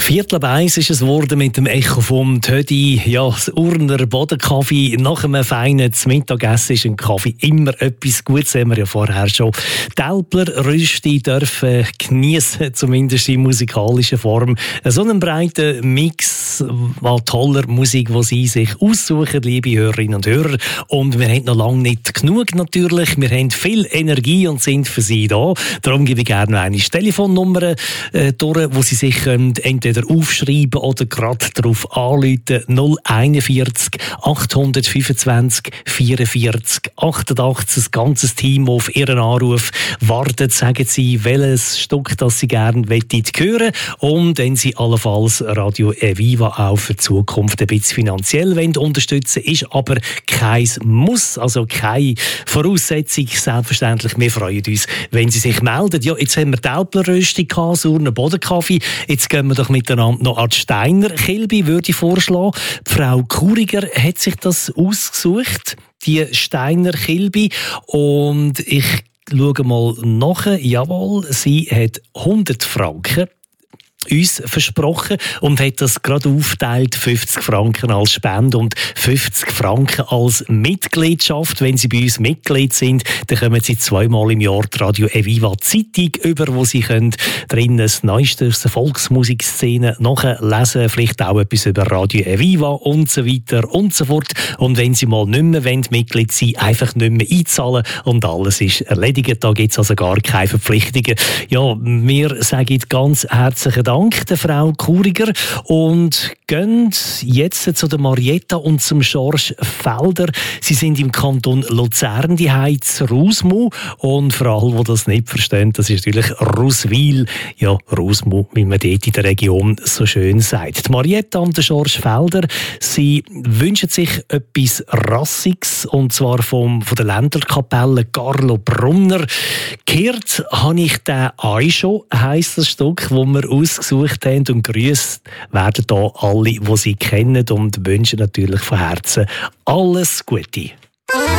1:15 ist es geworden mit dem Echo vom Tödi. Ja, das Urner Bodenkaffee. Nach einem feinen Mittagessen ist ein Kaffee immer etwas Gutes. Das haben wir ja vorher schon. Die Älpler Rösti dürfen geniessen, zumindest in musikalischer Form. So einen breiten Mix an toller Musik, die Sie sich aussuchen, liebe Hörerinnen und Hörer. Und wir haben noch lange nicht genug natürlich. Wir haben viel Energie und sind für Sie da. Darum gebe ich gerne eine Telefonnummer durch, wo Sie sich entweder aufschreiben oder gerade darauf anrufen. 041 825 44 88. Das ganze Team auf Ihren Anruf wartet. Sagen Sie, welches Stück das Sie gerne hören und wenn Sie allenfalls Radio Eviva auch für die Zukunft ein bisschen finanziell unterstützen wollen, ist aber kein Muss, also keine Voraussetzung. Selbstverständlich, wir freuen uns, wenn Sie sich melden. Ja, jetzt haben wir die Älplerrösti gehabt, Urner Bodenkaffee. Jetzt gehen wir doch miteinander noch an die Steiner Kilby, würde ich vorschlagen. Die Frau Kuriger hat sich das ausgesucht, die Steiner Kilby. Und ich schaue mal nach. Jawohl, sie hat 100 Franken uns versprochen und hat das gerade aufgeteilt, 50 Franken als Spende und 50 Franken als Mitgliedschaft. Wenn Sie bei uns Mitglied sind, dann kommen Sie zweimal im Jahr die Radio Eviva Zeitung über, wo Sie können drinnen das Neueste aus der Volksmusikszene nachlesen, vielleicht auch etwas über Radio Eviva und so weiter und so fort. Und wenn Sie mal nicht mehr Mitglied sein wollen, einfach nicht mehr einzahlen und alles ist erledigt. Da gibt es also gar keine Verpflichtungen. Ja, wir sagen ganz herzlichen Dank der Frau Kuriger und gehen jetzt zu der Marietta und zum George Felder. Sie sind im Kanton Luzern, die heizt Rusmu, und für alle, die das nicht verstehen, das ist natürlich Ruswil, ja, Rusmu, wie man dort in der Region so schön sagt. Die Marietta und der George Felder, sie wünschen sich etwas Rassiges, und zwar von der Ländlerkapelle Carlo Brunner. Gehört habe ich den «Aisho», heisst das Stück, das wir ausgesucht haben, und grüßt werden da alle, die sie kennen, und wünschen natürlich von Herzen alles Gute.